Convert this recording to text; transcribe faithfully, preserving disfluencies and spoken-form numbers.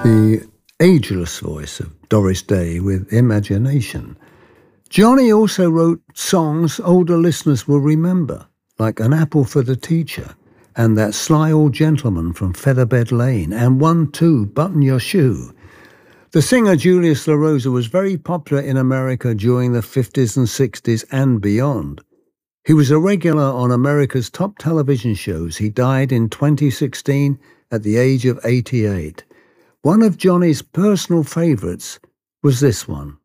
The ageless voice of Doris Day with Imagination. Johnny also wrote songs older listeners will remember, like An Apple for the Teacher, and That Sly Old Gentleman from Featherbed Lane, and One, Two, Button Your Shoe. The singer Julius LaRosa was very popular in America during the fifties and sixties and beyond. He was a regular on America's top television shows. He died in twenty sixteen at the age of eighty-eight. One of Johnny's personal favourites was this one.